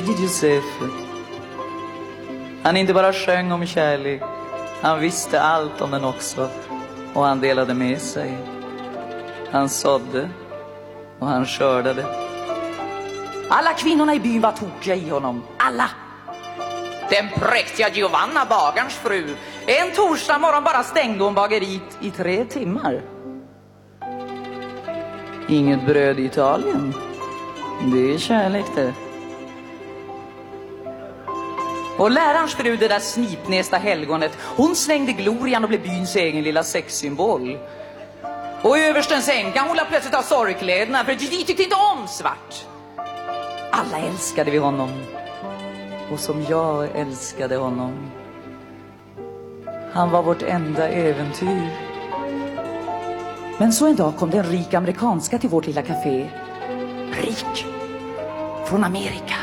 Giuseppe. Han inte bara sjöng om kärlek, han visste allt om den också, och han delade med sig. Han sådde och han skördade. Alla kvinnorna i byn var tokiga i honom, alla. Den präktiga Giovanna, bagarns fru, en torsdag morgon bara stängde hon bageriet i 3 timmar. Inget bröd i Italien. Det är kärlek det. Och lärarens fru, det där snipnästa helgonet, hon slängde glorian och blev byns egen lilla sexsymbol. Och överstens änkan, hon la plötsligt av sorgkläderna, för de tyckte inte om svart. Alla älskade vi honom. Och som jag älskade honom. Han var vårt enda äventyr. Men så en dag kom den rik amerikanska till vårt lilla café. Rik. Från Amerika.